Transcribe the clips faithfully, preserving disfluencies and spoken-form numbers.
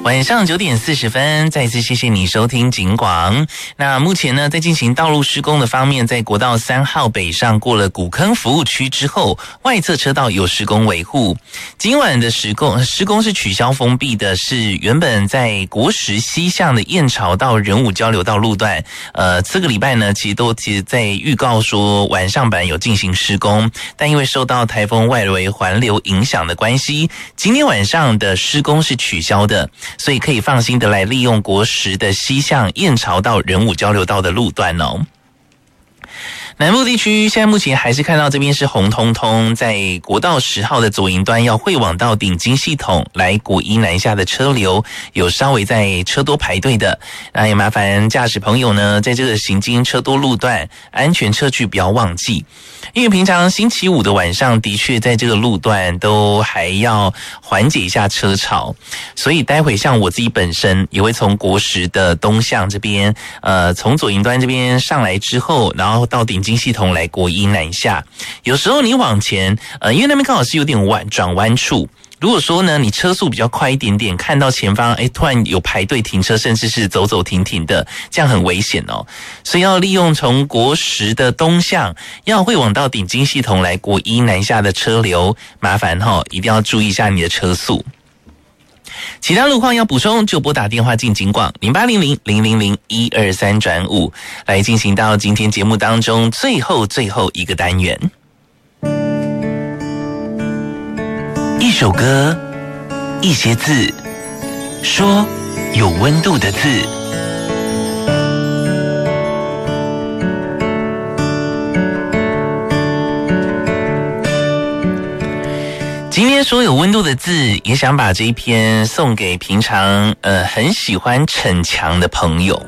晚上九点四十分，再次谢谢你收听警广。那目前呢，在进行道路施工的方面，在国道三号北上过了古坑服务区之后，外侧车道有施工维护。今晚的施工施工是取消封闭的，是原本在国十西向的燕巢到仁武交流道路段，呃，这个礼拜呢，其实都其实在预告说晚上本来有进行施工，但因为受到台风外围环流影响的关系，今天晚上的施工是取消的。所以可以放心的来利用国十的西向燕巢到仁武交流道的路段哦。南部地区现在目前还是看到这边是红彤彤，在国道十号的左营端要汇往到顶金系统来国一南下的车流有稍微在车多排队的，那也麻烦驾驶朋友呢，在这个行经车多路段安全车距不要忘记，因为平常星期五的晚上的确在这个路段都还要缓解一下车潮，所以待会像我自己本身也会从国十的东向这边呃，从左营端这边上来之后，然后到顶金系统来国一南下，有时候你往前呃，因为那边刚好是有点弯转弯处，如果说呢你车速比较快一点点，看到前方诶突然有排队停车，甚至是走走停停的，这样很危险哦。所以要利用从国十的东向要汇往到顶金系统来国一南下的车流，麻烦齁一定要注意一下你的车速。其他路况要补充就拨打电话进警广零八零零零零零一二三转五来进行到今天节目当中最后最后一个单元。一首歌，一些字，说有温度的字。今天说有温度的字，也想把这一篇送给平常呃很喜欢逞强的朋友。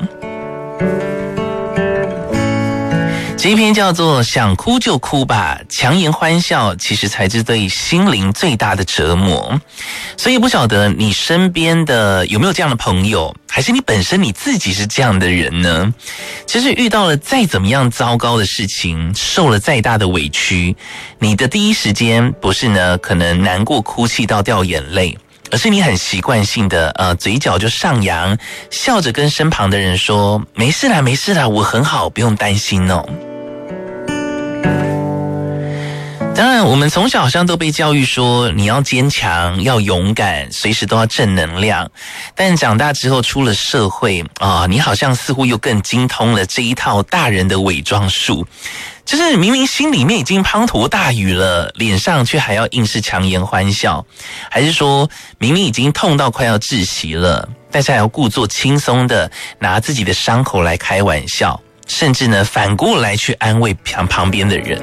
这一篇叫做想哭就哭吧，强颜欢笑其实才是对心灵最大的折磨。所以不晓得你身边的有没有这样的朋友，还是你本身你自己是这样的人呢？其实遇到了再怎么样糟糕的事情，受了再大的委屈，你的第一时间不是呢可能难过哭泣到掉眼泪，而是你很习惯性的呃嘴角就上扬，笑着跟身旁的人说没事啦没事啦，我很好，不用担心哦。当然我们从小好像都被教育说你要坚强要勇敢，随时都要正能量，但长大之后出了社会啊、哦，你好像似乎又更精通了这一套大人的伪装术，就是明明心里面已经滂沱大雨了，脸上却还要硬是强颜欢笑，还是说明明已经痛到快要窒息了，但是还要故作轻松的拿自己的伤口来开玩笑，甚至呢反过来去安慰旁边的人。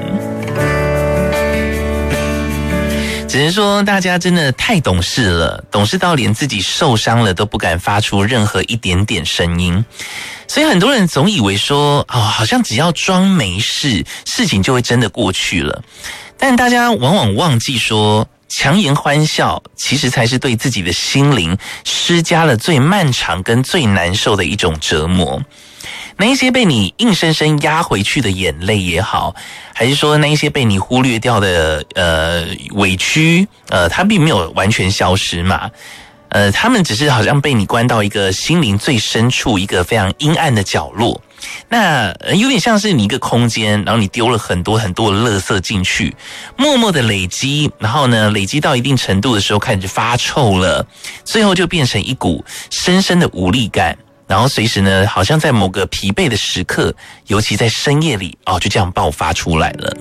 只是说大家真的太懂事了，懂事到连自己受伤了都不敢发出任何一点点声音。所以很多人总以为说哦，好像只要装没事，事情就会真的过去了。但大家往往忘记说，强颜欢笑其实才是对自己的心灵施加了最漫长跟最难受的一种折磨。那一些被你硬生生压回去的眼泪也好，还是说那一些被你忽略掉的呃委屈，呃，它并没有完全消失嘛，呃，他们只是好像被你关到一个心灵最深处一个非常阴暗的角落。那有点像是你一个空间，然后你丢了很多很多的垃圾进去，默默的累积，然后呢累积到一定程度的时候开始发臭了，最后就变成一股深深的无力感。然后随时呢好像在某个疲惫的时刻，尤其在深夜里哦，就这样爆发出来了。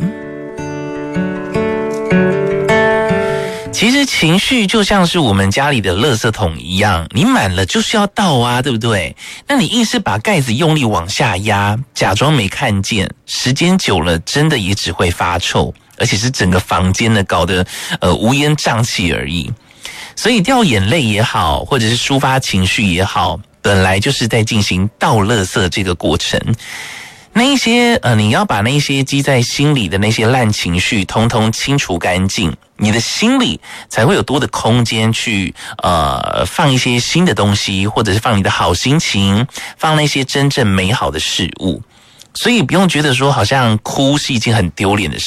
其实情绪就像是我们家里的垃圾桶一样，你满了就是要倒啊，对不对？那你硬是把盖子用力往下压，假装没看见，时间久了真的也只会发臭，而且是整个房间呢搞得呃乌烟瘴气而已。所以掉眼泪也好，或者是抒发情绪也好，本来就是在进行倒垃圾这个过程。那一些呃，你要把那些积在心里的那些烂情绪通通清除干净，你的心里才会有多的空间去呃放一些新的东西，或者是放你的好心情，放那些真正美好的事物。所以不用觉得说好像哭是一件很丢脸的事。